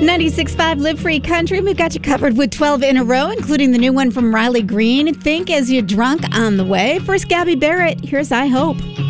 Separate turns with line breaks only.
96.5 Live Free Country. We've got you covered with 12 in a row, including the new one from Riley Green, Think As You're Drunk, on the way. First, Gabby Barrett, here's I Hope.